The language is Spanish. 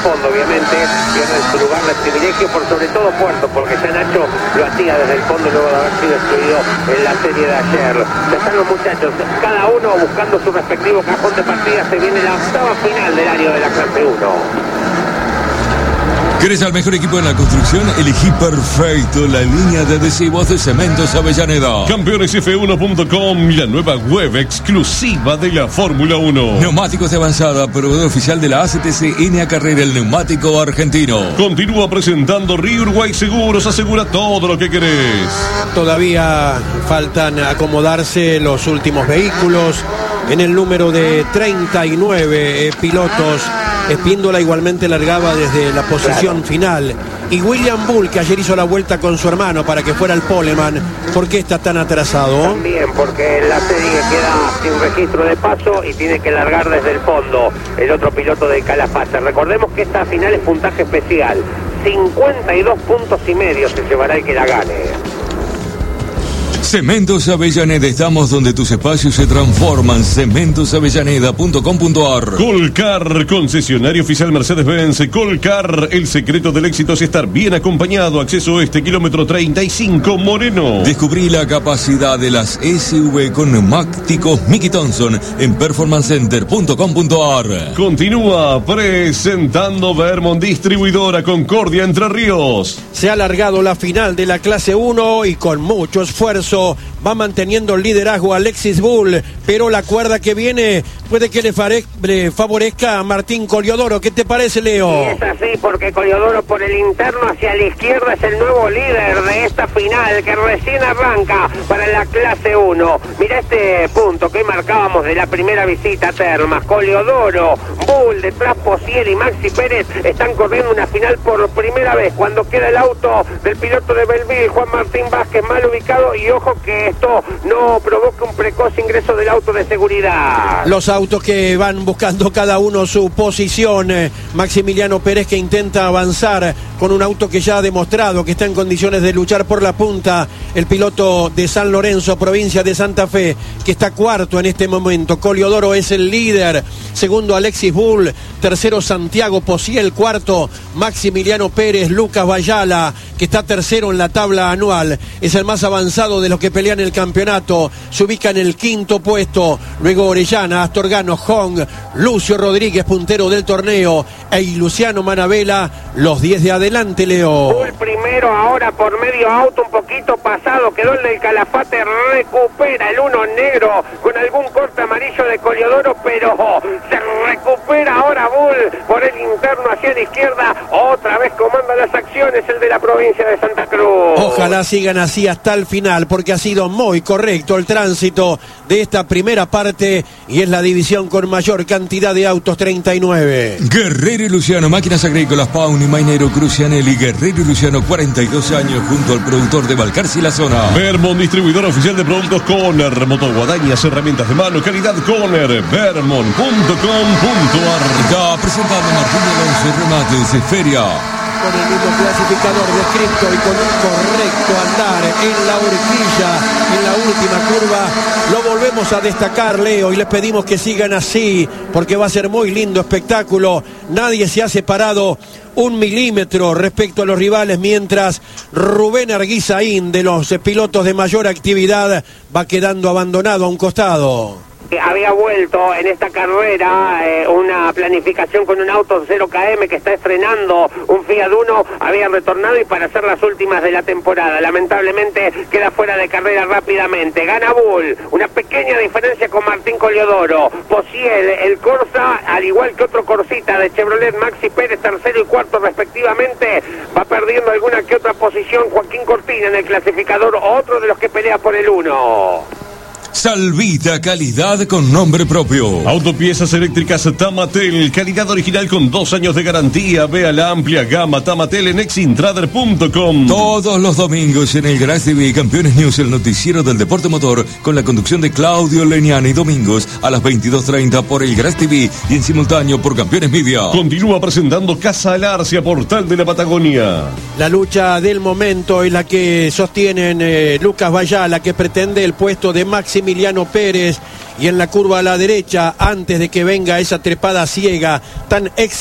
fondo, obviamente, pierden su lugar de privilegio por sobre todo Puerto, porque ya Nacho lo hacía desde el fondo luego de haber sido excluido en la serie de ayer. Ya están los muchachos, cada uno buscando su respectivo cajón de partida. Se viene la octava final del año de la clase 1. ¿Querés al mejor equipo en la construcción? Elegí perfecto la línea de adhesivos de Cementos Avellaneda. Campeonesf1.com, la nueva web exclusiva de la Fórmula 1. Neumáticos de avanzada, proveedor oficial de la ACTC NA Carrera, el neumático argentino. Continúa presentando Río Uruguay Seguros, asegura todo lo que querés. Todavía faltan acomodarse los últimos vehículos. En el número de 39 pilotos, Espíndola igualmente largaba desde la posición final. Y William Bull, que ayer hizo la vuelta con su hermano para que fuera el poleman, ¿por qué está tan atrasado? También porque la serie queda sin registro de paso y tiene que largar desde el fondo el otro piloto de Calafate. Recordemos que esta final es puntaje especial. 52 puntos y medio se llevará el que la gane. Cementos Avellaneda, estamos donde tus espacios se transforman. Cementosavellaneda.com.ar. Colcar, concesionario oficial Mercedes-Benz. Colcar, el secreto del éxito es estar bien acompañado. Acceso este, kilómetro 35, Moreno. Descubrí la capacidad de las SUV con neumáticos Mickey Thompson en performancecenter.com.ar. Continúa presentando Vermont Distribuidora Concordia Entre Ríos. Se ha alargado la final de la clase 1 y con mucho esfuerzo va manteniendo el liderazgo Alexis Bull, pero la cuerda que viene puede que le favorezca a Martín Coliodoro. ¿Qué te parece, Leo? Sí, es así, porque Coliodoro por el interno hacia la izquierda es el nuevo líder de esta final que recién arranca para la clase 1. Mira este punto que marcábamos de la primera visita a Termas. Coliodoro, Bull, detrás Posiel y Maxi Pérez están corriendo una final por primera vez. Cuando queda el auto del piloto de Belville, Juan Martín Vázquez, mal ubicado, y ojo que esto no provoque un precoz ingreso del auto de seguridad. Los autos que van buscando cada uno su posición. Maximiliano Pérez, que intenta avanzar con un auto que ya ha demostrado que está en condiciones de luchar por la punta. El piloto de San Lorenzo, provincia de Santa Fe, que está cuarto en este momento. Coliodoro es el líder. Segundo, Alexis Bull. Tercero, Santiago Posiel. Cuarto, Maximiliano Pérez. Lucas Bayala, que está tercero en la tabla anual, es el más avanzado de los que pelean el campeonato. Se ubica en el quinto puesto. Luego Orellana, Astorgano, Hong, Lucio Rodríguez, puntero del torneo, y Luciano Manabela, los 10 de adelante, Leo. Bull primero, ahora por medio auto, un poquito pasado, quedó el del Calafate, recupera el uno negro con algún corte amarillo de Coliodoro, pero se recupera ahora Bull por el interno hacia la izquierda. Otra vez comanda las acciones el de la provincia de Santa Cruz. Ojalá sigan así hasta el final, porque ha sido muy correcto el tránsito de esta primera parte y es la división con mayor cantidad de autos, 39. Guerrero y Luciano, máquinas agrícolas, Pauni, Mainero, Crucianelli. Guerrero y Luciano, 42 años junto al productor de Balcarce y la zona. Vermont, distribuidor oficial de productos Conner, motoguadañas, herramientas de mano, calidad Conner, vermont.com.ar. Está presentando Martín Alonso, remates, feria. Con el mismo clasificador descrito y con un correcto andar en la horquilla, en la última curva, lo volvemos a destacar, Leo, y les pedimos que sigan así, porque va a ser muy lindo espectáculo. Nadie se ha separado un milímetro respecto a los rivales, mientras Rubén Arguizaín, de los pilotos de mayor actividad, va quedando abandonado a un costado. Había vuelto en esta carrera una planificación con un auto 0KM que está estrenando un Fiat Uno, había retornado y para hacer las últimas de la temporada. Lamentablemente queda fuera de carrera rápidamente. Gana Bull, una pequeña diferencia con Martín Coliodoro. Posiel, el Corsa, al igual que otro Corsita de Chevrolet, Maxi Pérez, tercero y cuarto respectivamente. Va perdiendo alguna que otra posición Joaquín Cortina en el clasificador, otro de los que pelea por el 1. Salvita, calidad con nombre propio. Autopiezas eléctricas Tamatel, calidad original con 2 años de garantía. Vea la amplia gama Tamatel en exintrader.com. Todos los domingos en el Garage TV Campeones News, el noticiero del deporte motor, con la conducción de Claudio Leñani, y domingos a las 22:30 por el Garage TV y en simultáneo por Campeones Media. Continúa presentando Casa Alarcia, Portal de la Patagonia. La lucha del momento es la que sostienen Lucas Bayala, que pretende el puesto de Maximiliano Pérez, y en la curva a la derecha, antes de que venga esa trepada ciega tan